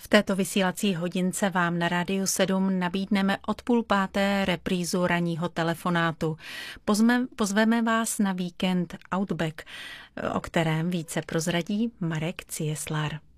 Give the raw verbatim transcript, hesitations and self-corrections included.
V této vysílací hodince vám na Rádiu sedm nabídneme od půl páté reprízu ranního telefonátu. Pozme, pozveme vás na víkend Outback, o kterém více prozradí Marek Cieslár.